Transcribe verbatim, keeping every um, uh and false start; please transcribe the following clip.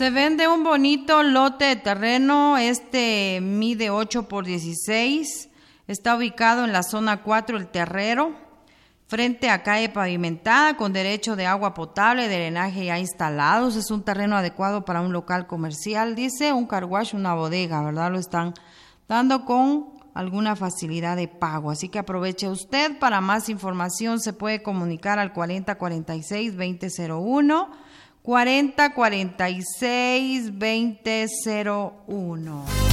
Se vende un bonito lote de terreno, este mide ocho por dieciséis, está ubicado en la zona cuatro, El Terrero, frente a calle pavimentada con derecho de agua potable, drenaje ya instalados. Es un terreno adecuado para un local comercial, dice, un car wash, una bodega, ¿verdad? Lo están dando con alguna facilidad de pago, así que aproveche usted. Para más información se puede comunicar al cuarenta cuarenta y seis veinte cero uno, cuarenta cuarenta y seis veinte cero uno.